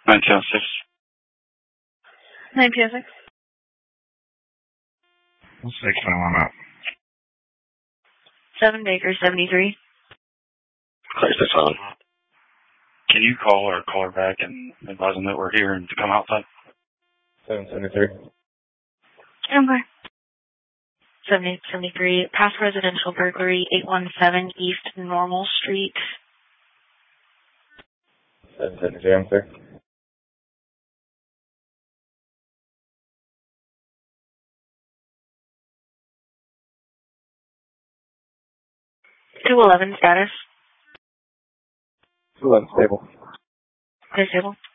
906. 906. 691 out. 7 Baker 73. Clear 611. Can you call her back and advise them that we're here and to come outside? 773. Okay. 7873, past residential burglary, 817 East Normal Street. 770, sir. 211 status. 211 stable. Stable.